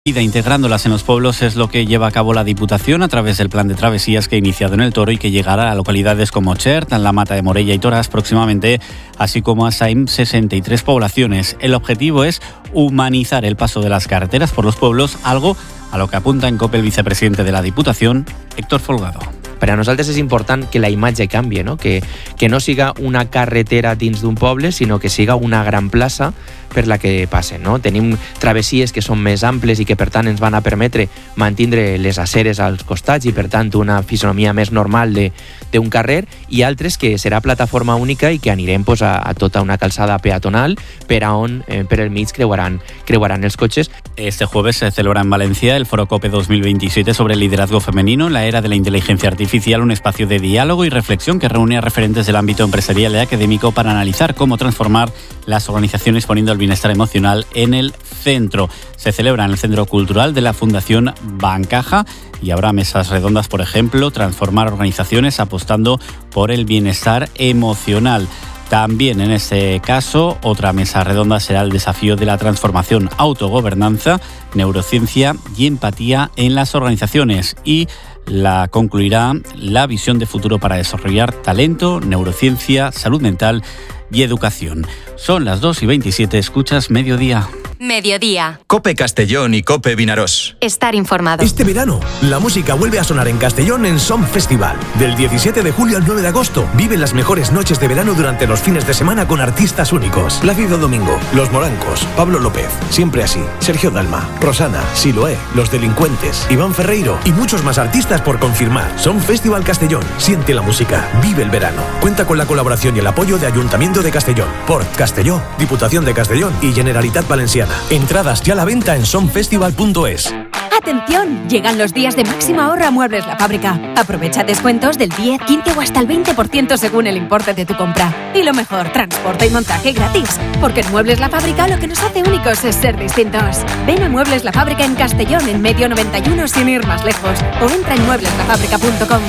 Integrándolas en los pueblos es lo que lleva a cabo la Diputación a través del plan de travesías que ha iniciado en El Toro y que llegará a localidades como Chert, La Mata de Morella y Torás próximamente, así como a Saim, 63 poblaciones. El objetivo es humanizar el paso de las carreteras por los pueblos, algo a lo que apunta en COPE el vicepresidente de la Diputación, Héctor Folgado. Per a nosaltres és important que la imatge canvie, no? Que no siga una carretera dins d'un poble, sinó que siga una gran plaça per la que passen, no? Tenim travessies que són més amples i que per tant ens van a permetre mantindre les aceres als costats i per tant una fisonomia més normal d'un carrer, i altres que serà plataforma única i que anirem a tota una calçada peatonal per a on per el mig creuaran els cotxes. Este jueves se celebra en Valencia el Foro COPE 2027 sobre el liderazgo femenino en la era de la inteligencia artificial, un espacio de diálogo y reflexión que reúne a referentes del ámbito empresarial y académico para analizar cómo transformar las organizaciones poniendo el bienestar emocional en el centro. Se celebra en el Centro Cultural de la Fundación Bancaja y habrá mesas redondas, por ejemplo, transformar organizaciones apostando por el bienestar emocional. También en este caso, otra mesa redonda será el desafío de la transformación, autogobernanza, neurociencia y empatía en las organizaciones, y la concluirá la visión de futuro para desarrollar talento, neurociencia, salud mental y educación. Son las 2:27, escuchas Mediodía. Mediodía. COPE Castellón y COPE Vinaròs. Estar informado. Este verano, la música vuelve a sonar en Castellón en Som Festival. Del 17 de julio al 9 de agosto, vive las mejores noches de verano durante los fines de semana con artistas únicos. Plácido Domingo, Los Morancos, Pablo López, Siempre Así, Sergio Dalma, Rosana, Siloé, Los Delincuentes, Iván Ferreiro y muchos más artistas por confirmar. Som Festival Castellón. Siente la música. Vive el verano. Cuenta con la colaboración y el apoyo de Ayuntamiento de Castellón, Port Castelló, Diputación de Castellón y Generalitat Valenciana. Entradas ya a la venta en somfestival.es. ¡Atención! Llegan los días de máxima ahorro a Muebles La Fábrica. Aprovecha descuentos del 10, 15 o hasta el 20% según el importe de tu compra. Y lo mejor, transporte y montaje gratis. Porque en Muebles La Fábrica lo que nos hace únicos es ser distintos. Ven a Muebles La Fábrica en Castellón, en Medio 91, sin ir más lejos. O entra en muebleslafábrica.com.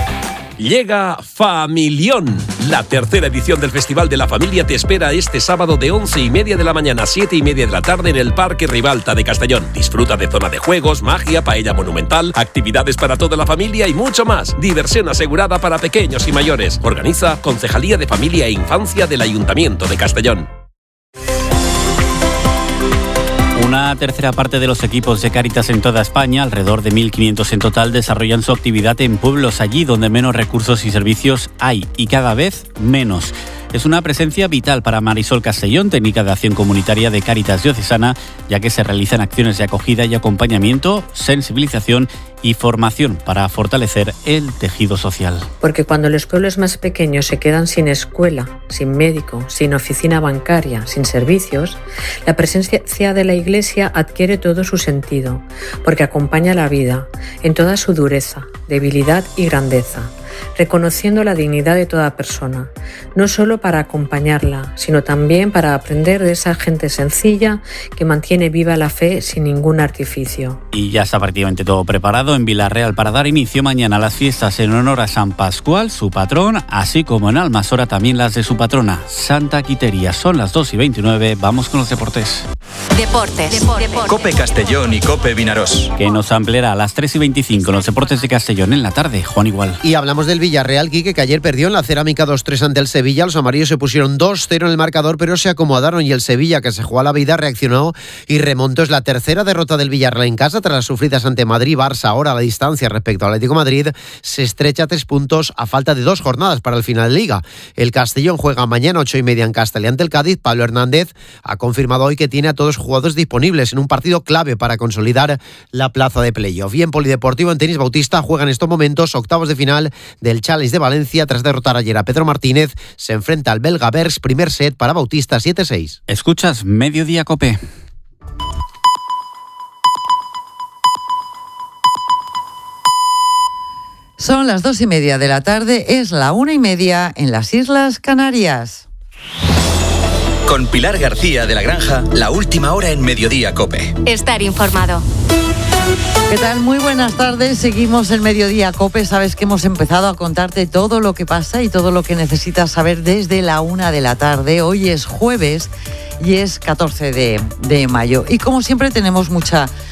Llega Familión. La tercera edición del Festival de la Familia te espera este sábado de 11:30 de la mañana a 7:30 de la tarde en el Parque Ribalta de Castellón. Disfruta de zona de juegos, magia, paella monumental, actividades para toda la familia y mucho más. Diversión asegurada para pequeños y mayores. Organiza Concejalía de Familia e Infancia del Ayuntamiento de Castellón. Una tercera parte de los equipos de Cáritas en toda España, alrededor de 1.500 en total, desarrollan su actividad en pueblos allí donde menos recursos y servicios hay, y cada vez menos. Es una presencia vital para Marisol Castellón, técnica de acción comunitaria de Cáritas Diocesana, ya que se realizan acciones de acogida y acompañamiento, sensibilización y formación para fortalecer el tejido social. Porque cuando los pueblos más pequeños se quedan sin escuela, sin médico, sin oficina bancaria, sin servicios, la presencia de la Iglesia adquiere todo su sentido, porque acompaña la vida en toda su dureza, debilidad y grandeza, reconociendo la dignidad de toda persona, no solo para acompañarla, sino también para aprender de esa gente sencilla que mantiene viva la fe sin ningún artificio. Y ya está prácticamente todo preparado en Vilarreal para dar inicio mañana a las fiestas en honor a San Pascual, su patrón, así como en Almasora también las de su patrona, Santa Quiteria. Son las 2:29, vamos con los deportes. Deportes. COPE Castellón y COPE Vinaròs. Que nos ampliará a las 3:25 los deportes de Castellón en la tarde, Juan Igual. Y hablamos del Villarreal, Quique, que ayer perdió en la Cerámica 2-3 ante el Sevilla. Los amarillos se pusieron 2-0 en el marcador, pero se acomodaron y el Sevilla, que se jugó a la vida, reaccionó y remontó. Es la tercera derrota del Villarreal en casa tras las sufridas ante Madrid. Barça, ahora la distancia respecto al Atlético de Madrid se estrecha a 3 puntos a falta de 2 jornadas para el final de Liga. El Castellón juega mañana 8:30 en Castellón ante el Cádiz. Pablo Hernández ha confirmado hoy que tiene a todos los jugadores disponibles en un partido clave para consolidar la plaza de playoff. Y en polideportivo, en tenis, Bautista juega en estos momentos octavos de final del Challenge de Valencia. Tras derrotar ayer a Pedro Martínez, se enfrenta al belga Bergs. Primer set para Bautista, 7-6. Escuchas Mediodía COPE. Son las 2:30 de la tarde, es la 1:30 en las Islas Canarias. Con Pilar García de la Granja, la última hora en Mediodía COPE. Estar informado. ¿Qué tal? Muy buenas tardes. Seguimos en Mediodía COPE. Sabes que hemos empezado a contarte todo lo que pasa y todo lo que necesitas saber desde la 1 de la tarde. Hoy es jueves y es 14 de mayo. Y como siempre tenemos mucha